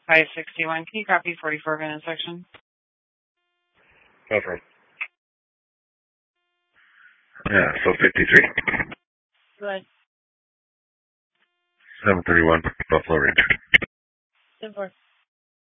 561. Can you copy 44 van section? Over. Yeah, so 53. Go ahead. 731 Buffalo Ridge. 10-4.